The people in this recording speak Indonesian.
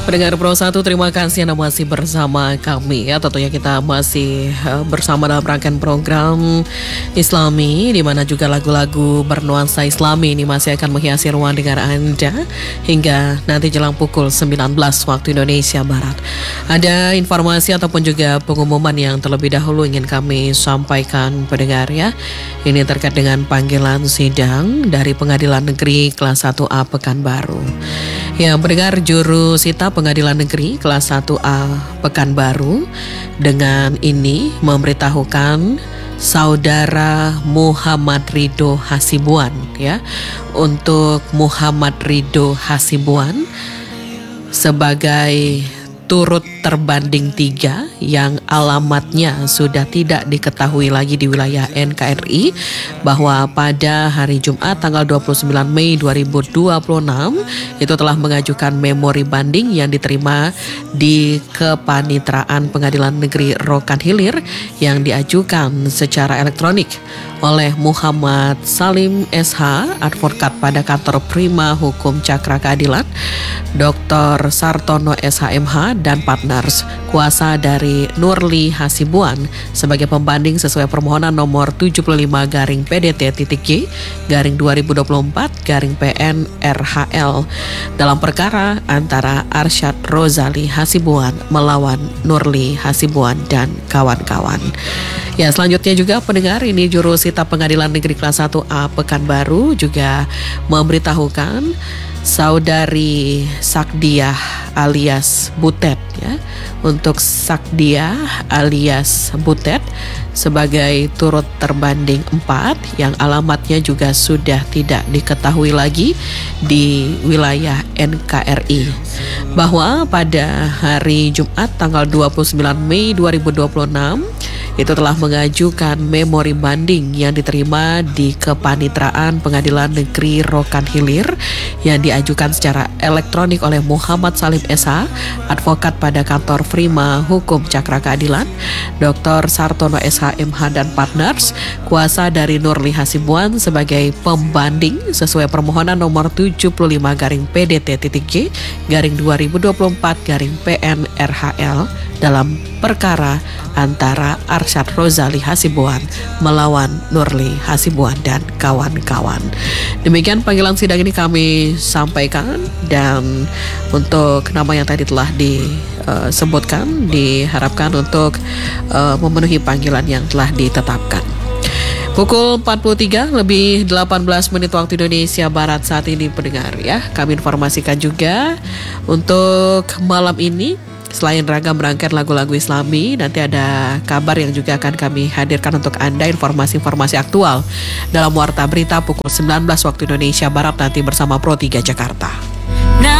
Pendengar Pro 1, terima kasih Anda masih bersama kami ya. Tentunya kita masih bersama dalam rangkaian program Islami, di mana juga lagu-lagu bernuansa Islami ini masih akan menghiasi ruang dengar Anda hingga nanti jelang pukul 19 waktu Indonesia Barat. Ada informasi ataupun juga pengumuman yang terlebih dahulu ingin kami sampaikan pendengar ya. Ini terkait dengan panggilan sidang dari Pengadilan Negeri Kelas 1A Pekanbaru. Ya, pendengar, juru sita Pengadilan Negeri Kelas 1A Pekanbaru dengan ini memberitahukan Saudara Muhammad Ridho Hasibuan ya. Untuk Muhammad Ridho Hasibuan sebagai turut terbanding 3 yang alamatnya sudah tidak diketahui lagi di wilayah NKRI, bahwa pada hari Jumat tanggal 29 Mei 2026 itu telah mengajukan memori banding yang diterima di Kepanitraan Pengadilan Negeri Rokan Hilir yang diajukan secara elektronik oleh Muhammad Salim SH, advokat pada kantor Prima Hukum Cakra Keadilan, Dr. Sartono SHMH dan partners, kuasa dari Nurli Hasibuan sebagai pembanding sesuai permohonan nomor 75/PDT-G/2024/PN RHL dalam perkara antara Arsyad Rozali Hasibuan melawan Nurli Hasibuan dan kawan-kawan. Ya, selanjutnya juga pendengar, ini juru sita Pengadilan Negeri Kelas 1A Pekanbaru juga memberitahukan Saudari Sakdiah alias Butet ya. Untuk Sakdiah alias Butet sebagai turut terbanding 4 yang alamatnya juga sudah tidak diketahui lagi di wilayah NKRI, bahwa pada hari Jumat tanggal 29 Mei 2026 itu telah mengajukan memori banding yang diterima di Kepanitraan Pengadilan Negeri Rokan Hilir yang diajukan secara elektronik oleh Muhammad Salim SH, advokat pada kantor Prima Hukum Cakra Keadilan, Dr. Sartono SHMH dan partners, kuasa dari Nurli Hasibuan sebagai pembanding sesuai permohonan nomor 75/PDT-G/2024/PN RHL dalam perkara antara Arsyad Rozali Hasibuan melawan Nurli Hasibuan dan kawan-kawan. Demikian panggilan sidang ini kami sampaikan, dan untuk nama yang tadi telah disebutkan diharapkan untuk memenuhi panggilan yang telah ditetapkan. Pukul 43:18 waktu Indonesia Barat saat ini pendengar ya. Kami informasikan juga untuk malam ini, selain ragam rangkaian lagu-lagu Islami, nanti ada kabar yang juga akan kami hadirkan untuk Anda, informasi-informasi aktual dalam Warta Berita pukul 19 waktu Indonesia Barat nanti bersama Pro 3 Jakarta.